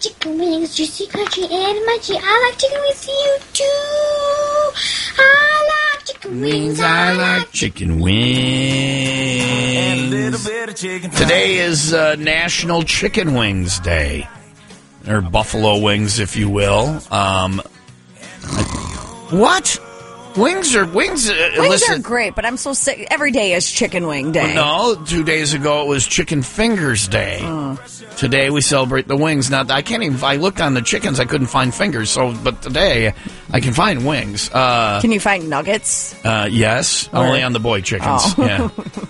chicken wings, juicy, crunchy, and munchy. I like chicken wings you too. I like chicken wings. I like chicken wings. Today is National Chicken Wings Day, or Buffalo Wings, if you will. What? Wings are great, but I'm so sick. Every day is Chicken Wing Day. No, 2 days ago it was Chicken Fingers Day. Today we celebrate the wings. Now I looked on the chickens, I couldn't find fingers. But today I can find wings. Can you find nuggets? Yes, only on the boy chickens. Yeah.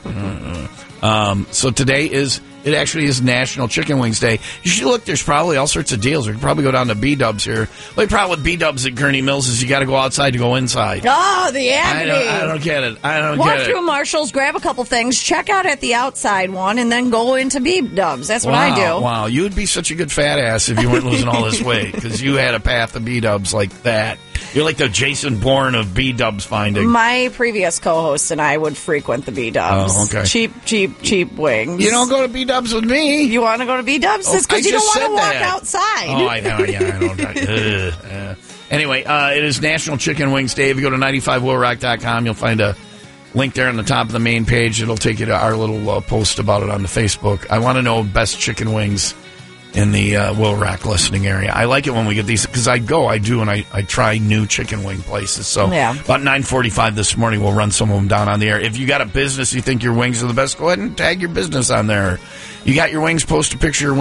So today it actually is National Chicken Wings Day. You should look. There's probably all sorts of deals. We could probably go down to B-Dubs here. The only problem with B-Dubs at Gurney Mills is you got to go outside to go inside. Oh, the agony. I don't get it. Walk through Marshall's, grab a couple things, check out at the outside one, and then go into B-Dubs. That's what I do. Wow, you would be such a good fat ass if you weren't losing all this weight, because you had a path of B-Dubs like that. You're like the Jason Bourne of B-Dubs finding. My previous co-host and I would frequent the B-Dubs. Oh, okay. Cheap wings. You don't go to B-Dubs with me. You want to go to B-Dubs? It's because you don't want to walk outside. Oh, I know. Yeah, I don't. Anyway, it is National Chicken Wings Day. If you go to 95willrock.com, you'll find a link there on the top of the main page. It'll take you to our little post about it on the Facebook. I want to know best chicken wings in the Will Rock listening area. I like it when we get these, because I try new chicken wing places. So about 9:45 this morning, we'll run some of them down on the air. If you got a business, you think your wings are the best, go ahead and tag your business on there. You got your wings, post a picture of your